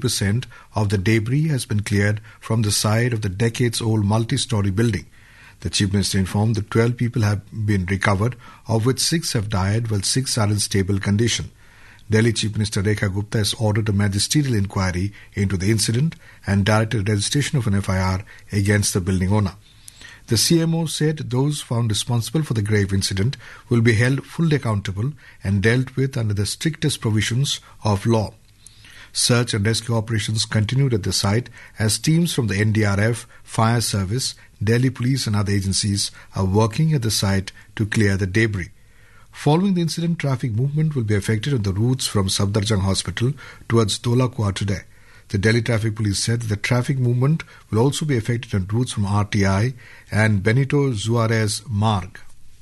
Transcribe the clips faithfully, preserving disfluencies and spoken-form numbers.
percent of the debris has been cleared from the side of the decades-old multi-story building. The Chief Minister informed that twelve people have been recovered, of which six have died, while six are in stable condition. Delhi Chief Minister Rekha Gupta has ordered a magisterial inquiry into the incident and directed registration of an F I R against the building owner. The C M O said those found responsible for the grave incident will be held fully accountable and dealt with under the strictest provisions of law. Search and rescue operations continued at the site as teams from the N D R F, Fire Service, Delhi Police and other agencies are working at the site to clear the debris. Following the incident, traffic movement will be affected on the routes from Safdarjung Hospital towards Dholakua today. The Delhi Traffic Police said that the traffic movement will also be affected on routes from R T I and Benito Juarez Marg.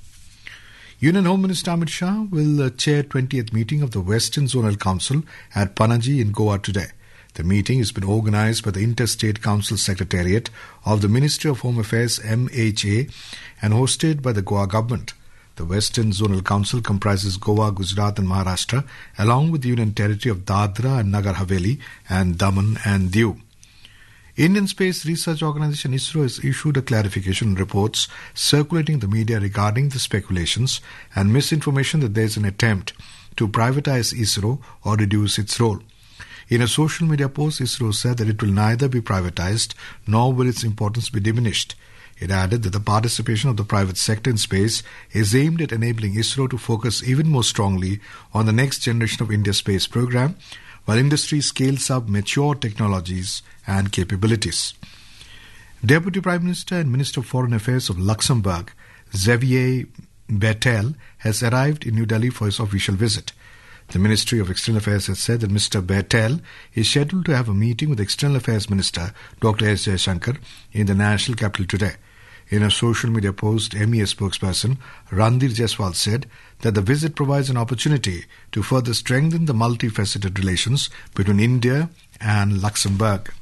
Union Home Minister Amit Shah will chair twentieth meeting of the Western Zonal Council at Panaji in Goa today. The meeting has been organized by the Interstate Council Secretariat of the Ministry of Home Affairs M H A and hosted by the Goa government. The Western Zonal Council comprises Goa, Gujarat and Maharashtra along with the Union Territory of Dadra and Nagar Haveli and Daman and Diu. Indian Space Research Organisation ISRO has issued a clarification on reports circulating in the media regarding the speculations and misinformation that there is an attempt to privatize ISRO or reduce its role. In a social media post, ISRO said that it will neither be privatized nor will its importance be diminished. It added that the participation of the private sector in space is aimed at enabling ISRO to focus even more strongly on the next generation of India's space program, while industry scales up mature technologies and capabilities. Deputy Prime Minister and Minister of Foreign Affairs of Luxembourg, Xavier Bettel, has arrived in New Delhi for his official visit. The Ministry of External Affairs has said that Mister Bettel is scheduled to have a meeting with External Affairs Minister Doctor S. Jaishankar in the national capital today. In a social media post, M E A spokesperson Randir Jaiswal said that the visit provides an opportunity to further strengthen the multifaceted relations between India and Luxembourg.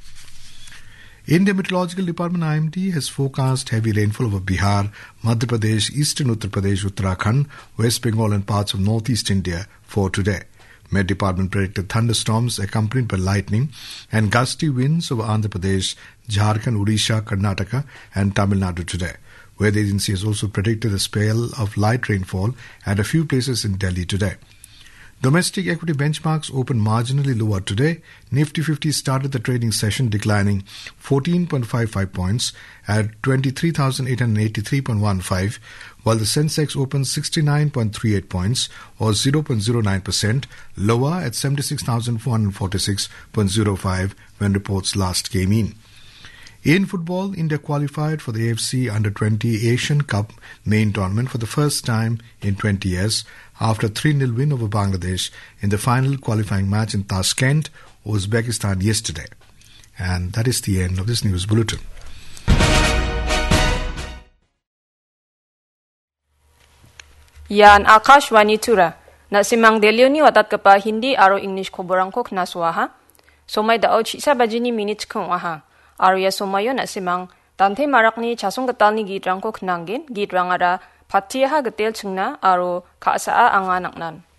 India Meteorological Department I M D has forecast heavy rainfall over Bihar, Madhya Pradesh, Eastern Uttar Pradesh, Uttarakhand, West Bengal and parts of northeast India for today. Met Department predicted thunderstorms accompanied by lightning and gusty winds over Andhra Pradesh, Jharkhand, Odisha, Karnataka and Tamil Nadu today. Weather agency has also predicted a spell of light rainfall at a few places in Delhi today. Domestic equity benchmarks opened marginally lower today. Nifty fifty started the trading session declining fourteen point five five points at twenty-three thousand eight hundred eighty-three point one five, while the Sensex opened sixty-nine point three eight points or zero point zero nine percent lower at seventy-six thousand four hundred forty-six point zero five when reports last came in. In football, India qualified for the A F C Under twenty Asian Cup main tournament for the first time in twenty years after a three nil win over Bangladesh in the final qualifying match in Tashkent, Uzbekistan yesterday. And that is the end of this news bulletin. Yan Akashwani Tura. Na simang delyo ni watat kapa Hindi aro English koborang kok naswaha. Somay dao chisa bajini minutes kong aha. Arya somayo na simang tante marak ni chasong katal ni gitrang kok nangin gitrang ara patiyaha gatel chungna aro kaasaa anganaknan.